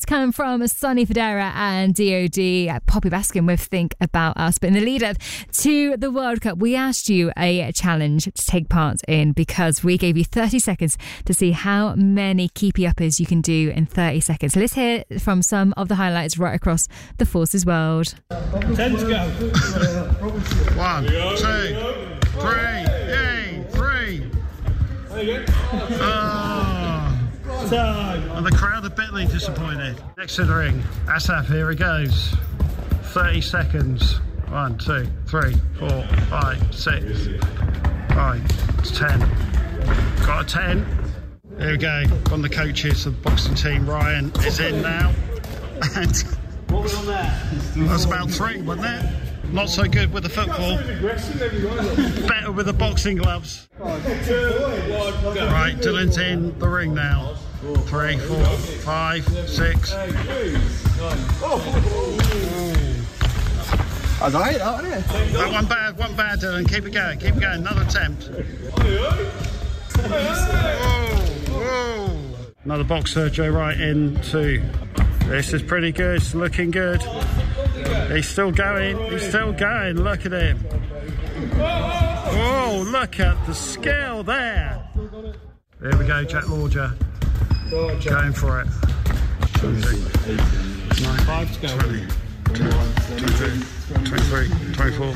come from Sonny Fodera and DOD, Poppy Baskin with Think About Us. But in the lead up to the World Cup, we asked you a challenge to take part in because we gave you 30 seconds to see how many keepy-uppers you can do in 30 seconds. So let's hear from some of the highlights right across the Forces world. 10 to go. 1, 2, 3, yay, 3. And the crowd are bitterly disappointed. Next to the ring, Asaf, here he goes. 30 seconds. 1, 2, 3, 4, 5, 6. Right, it's 10. Got a 10. Here we go. One of the coaches of the boxing team, Ryan, is in now. And what was on there? That was about 3, wasn't it? Not so good with the football. Better with the boxing gloves. 2, 1, go. Right, Dylan's in the ring now. 3, 4, 5, 6. I don't hate that, wasn't it? That one bad, Dylan. Keep it going, Another attempt. Whoa. Another boxer, Joe Wright in 2. This is pretty good, it's looking good. He's still going, look at him. Oh, look at the skill there. There we go, Jack Lorger. Going for it. 5 to go. 20, 22, 23, 24.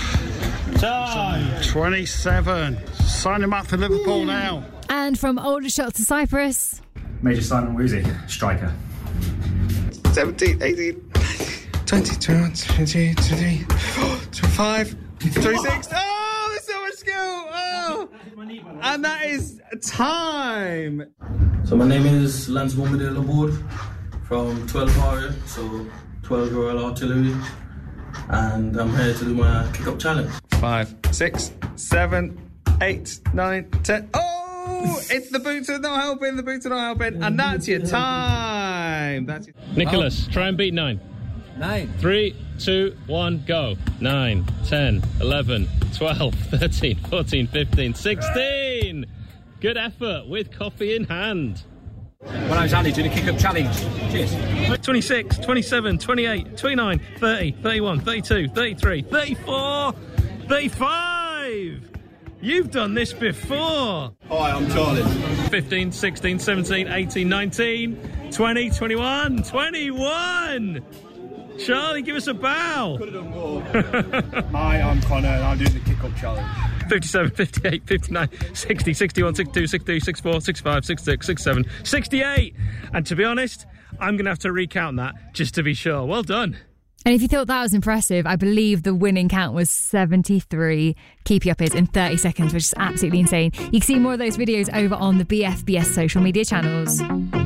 Time. 27. Sign him up for Liverpool now. And from Aldershot to Cyprus, Major Simon Woozy, striker. 17, 18, 20, 21, 22, 23, 25, 26. Oh, there's so much skill. Oh, and that is time. So my name is Lance Mohamed Laborde from 12 Warrior, so 12 Royal Artillery, and I'm here to do my kick-up challenge. 5, 6, 7, 8, 9, 10. Oh, it's the boots are not helping, and that's your time. That's your... Nicholas, try and beat 9. 9. 3, 2, 1, go. 9, 10, 11, 12, 13, 14, 15, 16. Good effort with coffee in hand. When I was only doing a kick-up challenge. Cheers. 26, 27, 28, 29, 30, 31, 32, 33, 34, 35. You've done this before. Hi, I'm Charlie. 15, 16, 17, 18, 19, 20, 21, 21. Charlie, give us a bow. Could have done more. Hi, I'm Connor, and I'm doing the kick-up challenge. 57, 58, 59, 60, 61, 62, 63, 64, 65, 66, 67, 68. And to be honest, I'm going to have to recount that just to be sure. Well done. and if you thought that was impressive, I believe the winning count was 73 keepy-uppers in 30 seconds, which is absolutely insane. You can see more of those videos over on the BFBS social media channels.